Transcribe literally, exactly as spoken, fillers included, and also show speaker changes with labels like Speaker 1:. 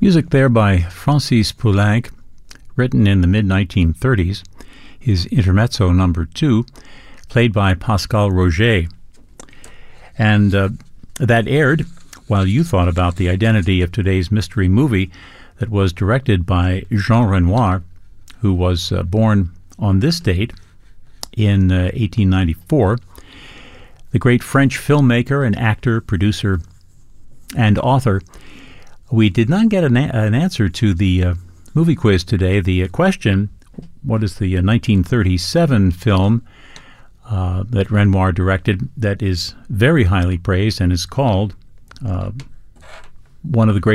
Speaker 1: Music there by Francis Poulenc, written in the mid nineteen thirties. His intermezzo number two, played by Pascal Roger. And uh, that aired while you thought about the identity of today's mystery movie that was directed by Jean Renoir, who was uh, born on this date in uh, eighteen ninety-four. The great French filmmaker and actor, producer, and author. We did not get an, a- an answer to the uh, movie quiz today. The uh, question, what is the uh, nineteen thirty-seven film uh, that Renoir directed that is very highly praised and is called uh, one of the great